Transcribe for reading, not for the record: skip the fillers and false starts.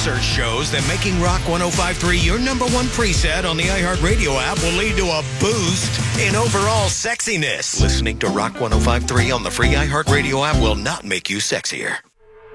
Research shows that making Rock 105.3 your number one preset on the iHeartRadio app will lead to a boost in overall sexiness. Listening to Rock 105.3 on the free iHeartRadio app will not make you sexier.